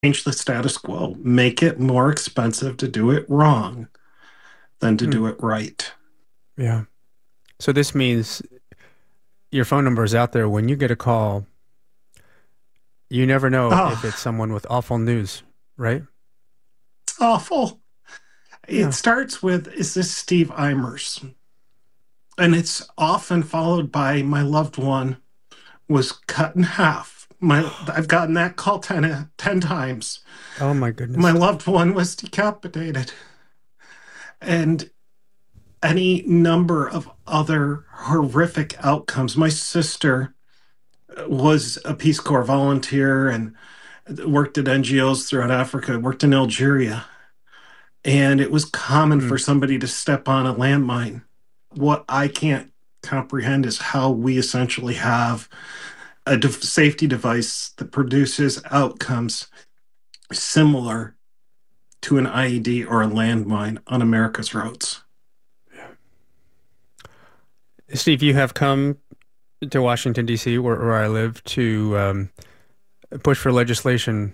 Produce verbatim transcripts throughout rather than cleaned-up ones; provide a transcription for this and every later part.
change the status quo, make it more expensive to do it wrong than to Hmm. do it right. Yeah. So this means your phone number is out there. When you get a call, you never know if it's Oh, someone with awful news, right? it's awful. It Yeah. starts with, is this Steve Eimers? And it's often followed by my loved one was cut in half. My I've gotten that call ten, ten times. Oh my My goodness. loved one was decapitated. And any number of other horrific outcomes. My sister was a Peace Corps volunteer and worked at N G Os throughout Africa, worked in Algeria. And it was common Hmm. for somebody to step on a landmine. What I can't comprehend is how we essentially have a de- safety device that produces outcomes similar to an I E D or a landmine on America's roads. Steve, you have come to Washington, D C, where, where I live, to um, push for legislation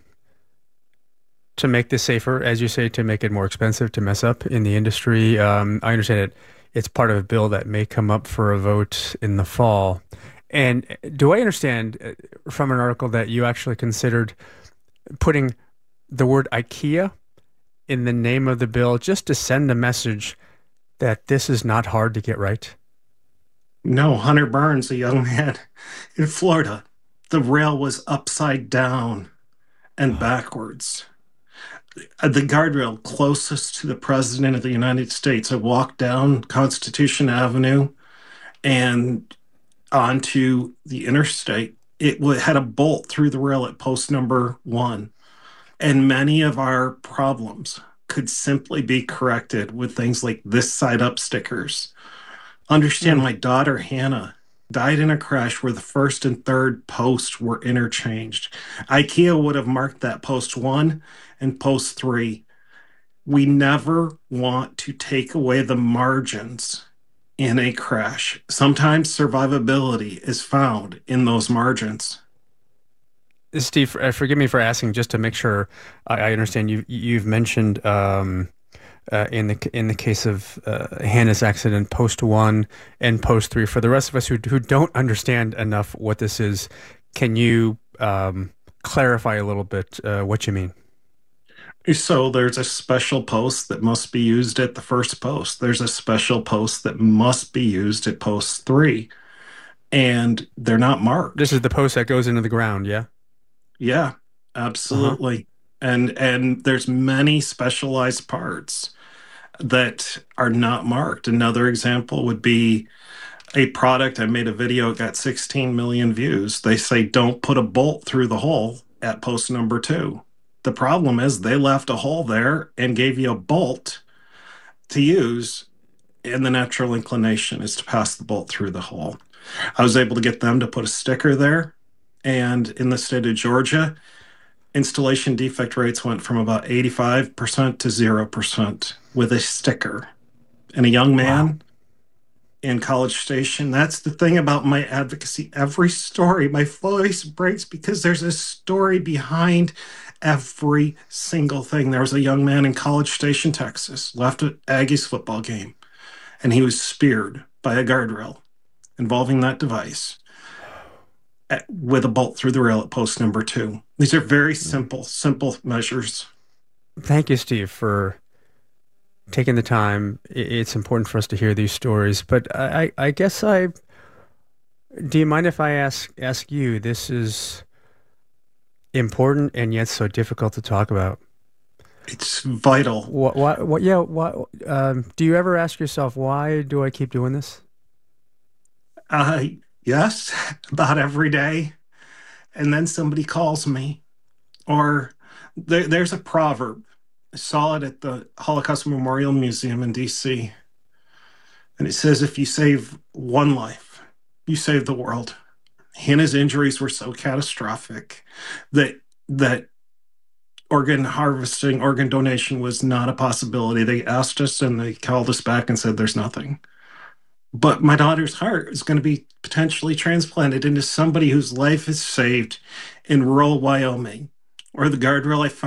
to make this safer, as you say, to make it more expensive to mess up in the industry. Um, I understand it. It's part of a bill that may come up for a vote in the fall. And do I understand uh, from an article that you actually considered putting the word IKEA in the name of the bill just to send a message that this is not hard to get right? No, Hunter Burns, a young man in Florida, the rail was upside down and backwards. Uh, The guardrail closest to the President of the United States, I walked down Constitution Avenue and onto the interstate. It had a bolt through the rail at post number one. And many of our problems could simply be corrected with things like this side up stickers. Understand, Hmm. my daughter Hannah died in a crash where the first and third posts were interchanged. IKEA would have marked that post one and post three. We never want to take away the margins in a crash. Sometimes survivability is found in those margins. Steve, uh, forgive me for asking just to make sure I, I understand. You you've mentioned um, uh, in the in the case of uh, Hannah's accident, post one and post three. For the rest of us who who don't understand enough what this is, can you um, clarify a little bit uh, what you mean? So there's a special post that must be used at the first post. There's a special post that must be used at post three, and they're not This marked. is the post that goes into the ground, yeah? Yeah, Uh-huh. absolutely. And and there's many specialized parts that are not marked. Another example would be a product. I made a video, it got sixteen million views. They say don't put a bolt through the hole at post number two. The problem is they left a hole there and gave you a bolt to use, and the natural inclination is to pass the bolt through the hole. I was able to get them to put a sticker there. And in the state of Georgia, installation defect rates went from about eighty-five percent to zero percent with a sticker. And a young Wow. man in College Station, that's the thing about my advocacy. Every story, my voice breaks because there's a story behind every single thing. There was a young man in College Station, Texas, left an Aggies football game, and he was speared by a guardrail involving that device at, with a bolt through the rail at post number two. These are very simple, simple measures. Thank you, Steve, for taking the time. I- It's important for us to hear these stories, but I, I I guess I do you mind if I ask ask you? This is important and yet so difficult to talk about. It's vital. What what what yeah, what um do you ever ask yourself, why do I keep doing this? Uh, yes, about every day. And then somebody calls me, or there, there's a proverb. I saw it at the Holocaust Memorial Museum in D C, and it says, if you save one life, you save the world. Hannah's injuries were so catastrophic that that organ harvesting, organ donation was not a possibility. They asked us and they called us back and said, there's nothing. But my daughter's heart is going to be potentially transplanted into somebody whose life is saved in rural Wyoming or the guardrail I